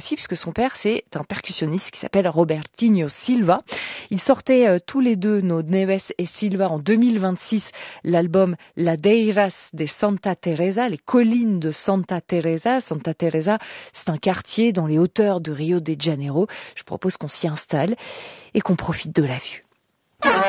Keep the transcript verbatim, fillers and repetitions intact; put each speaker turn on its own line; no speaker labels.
aussi puisque son père, c'est un percussionniste qui s'appelle Robertinho Silva. Ils sortaient euh, tous les deux, nos Neves et Silva, en deux mille vingt-six, l'album Ladeiras de Santa Teresa, les collines de Santa Teresa. Santa Teresa, c'est un quartier dans les hauteurs de Rio de Janeiro. Je propose qu'on s'y installe et qu'on profite de la vue.